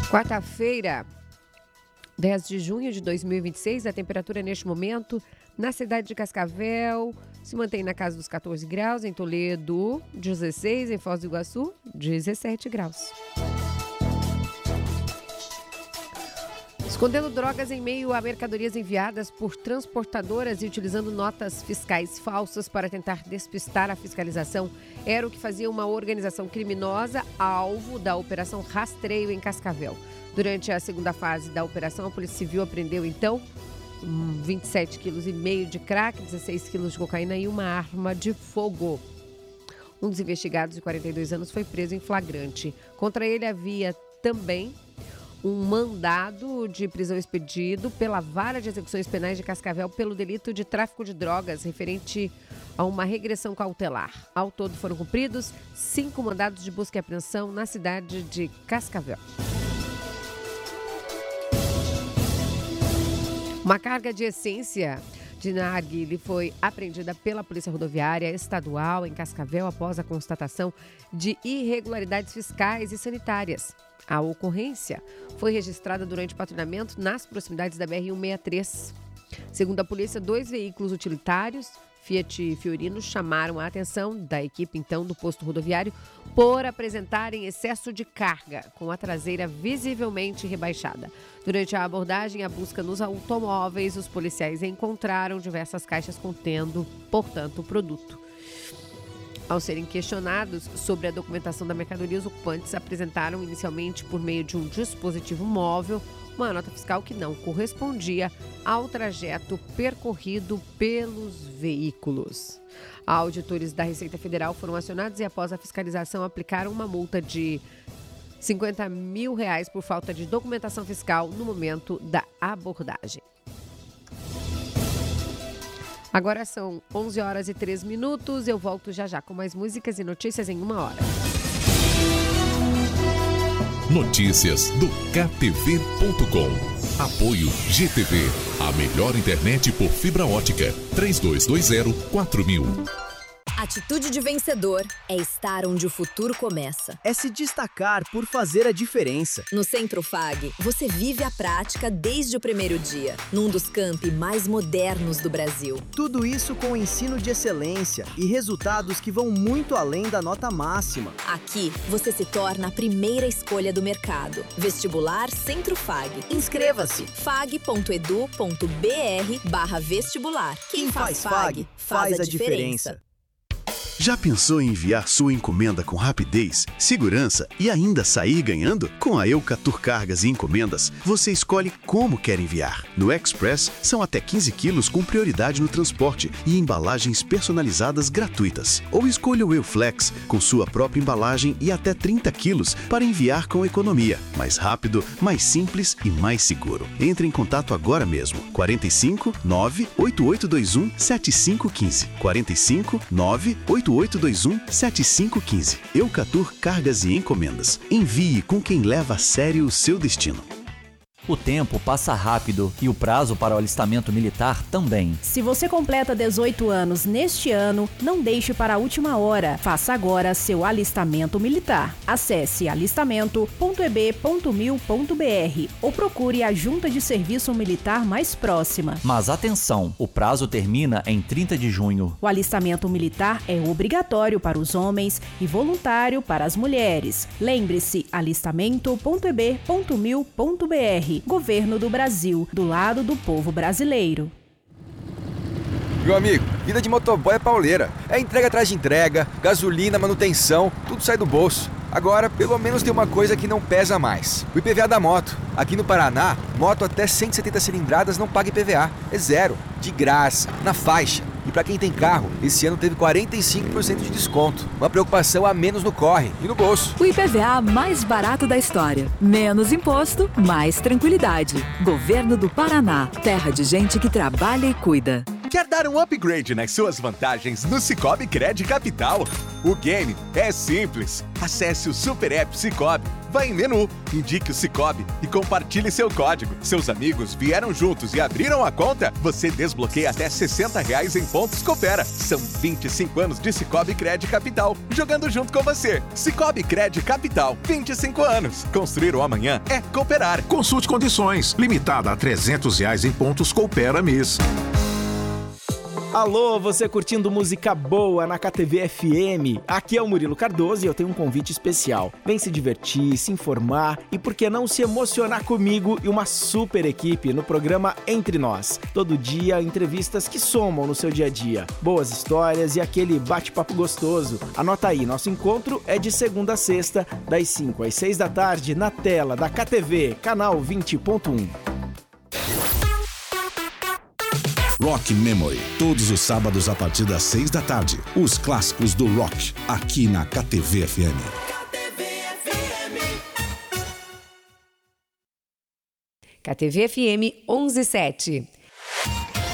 Quarta-feira, 10 de junho de 2026, a temperatura neste momento na cidade de Cascavel se mantém na casa dos 14 graus, em Toledo 16, em Foz do Iguaçu 17 graus. Escondendo drogas em meio a mercadorias enviadas por transportadoras e utilizando notas fiscais falsas para tentar despistar a fiscalização, era o que fazia uma organização criminosa alvo da Operação Rastreio em Cascavel. Durante a segunda fase da operação, a Polícia Civil apreendeu, então, 27,5 kg de crack, 16 kg de cocaína e uma arma de fogo. Um dos investigados, de 42 anos, foi preso em flagrante. Contra ele havia também um mandado de prisão expedido pela Vara de Execuções Penais de Cascavel pelo delito de tráfico de drogas referente a uma regressão cautelar. Ao todo foram cumpridos 5 mandados de busca e apreensão na cidade de Cascavel. Uma carga de essência de narguilé foi apreendida pela Polícia Rodoviária Estadual em Cascavel após a constatação de irregularidades fiscais e sanitárias. A ocorrência foi registrada durante o patrulhamento nas proximidades da BR-163. Segundo a polícia, 2 veículos utilitários Fiat Fiorino chamaram a atenção da equipe, então, do posto rodoviário por apresentarem excesso de carga, com a traseira visivelmente rebaixada. Durante a abordagem e a busca nos automóveis, os policiais encontraram diversas caixas contendo, portanto, o produto. Ao serem questionados sobre a documentação da mercadoria, os ocupantes apresentaram inicialmente, por meio de um dispositivo móvel, uma nota fiscal que não correspondia ao trajeto percorrido pelos veículos. Auditores da Receita Federal foram acionados e, após a fiscalização, aplicaram uma multa de R$50 mil por falta de documentação fiscal no momento da abordagem. Agora são 11h03. Eu volto já com mais músicas e notícias em 1 hora. Notícias do KTV.com. Apoio GTV, a melhor internet por fibra ótica. 3220-4000. Atitude de vencedor é estar onde o futuro começa. É se destacar por fazer a diferença. No Centro FAG, você vive a prática desde o primeiro dia, num dos campi mais modernos do Brasil. Tudo isso com ensino de excelência e resultados que vão muito além da nota máxima. Aqui, você se torna a primeira escolha do mercado. Vestibular Centro FAG. Inscreva-se. fag.edu.br/vestibular. Quem faz FAG, faz a diferença. Já pensou em enviar sua encomenda com rapidez, segurança e ainda sair ganhando? Com a Eucatur Cargas e Encomendas, você escolhe como quer enviar. No Express, são até 15 quilos com prioridade no transporte e embalagens personalizadas gratuitas. Ou escolha o Euflex, com sua própria embalagem e até 30 quilos para enviar com economia. Mais rápido, mais simples e mais seguro. Entre em contato agora mesmo. 45 98821 7515. 45 98821 7515. Eucatur Cargas e Encomendas. Envie com quem leva a sério o seu destino. O tempo passa rápido e o prazo para o alistamento militar também. Se você completa 18 anos neste ano, não deixe para a última hora. Faça agora seu alistamento militar. Acesse alistamento.eb.mil.br ou procure a Junta de Serviço Militar mais próxima. Mas atenção, o prazo termina em 30 de junho. O alistamento militar é obrigatório para os homens e voluntário para as mulheres. Lembre-se, alistamento.eb.mil.br. Governo do Brasil, do lado do povo brasileiro. Meu amigo, vida de motoboy é pauleira. É entrega atrás de entrega, gasolina, manutenção, tudo sai do bolso. Agora, pelo menos tem uma coisa que não pesa mais. O IPVA da moto. Aqui no Paraná, moto até 170 cilindradas não paga IPVA. É zero, de graça, na faixa. E para quem tem carro, esse ano teve 45% de desconto. Uma preocupação a menos no corre e no bolso. O IPVA mais barato da história. Menos imposto, mais tranquilidade. Governo do Paraná. Terra de gente que trabalha e cuida. Quer dar um upgrade nas suas vantagens no Sicoob Cred Capital? O game é simples. Acesse o Super App Sicoob, vá em menu, indique o Sicoob e compartilhe seu código. Seus amigos vieram juntos e abriram a conta? Você desbloqueia até R$60 em pontos Coopera. São 25 anos de Sicoob Cred Capital, jogando junto com você. Sicoob Cred Capital, 25 anos. Construir o amanhã é cooperar. Consulte condições. Limitada a R$300 em pontos Coopera mês. Alô, você curtindo música boa na KTV FM? Aqui é o Murilo Cardoso e eu tenho um convite especial. Vem se divertir, se informar e por que não se emocionar comigo e uma super equipe no programa Entre Nós. Todo dia, entrevistas que somam no seu dia a dia. Boas histórias e aquele bate-papo gostoso. Anota aí, nosso encontro é de segunda a sexta, das 5 às 6 da tarde, na tela da KTV, canal 20.1. Rock Memory, todos os sábados a partir das 6 da tarde. Os clássicos do rock, aqui na KTV FM. KTV FM 117.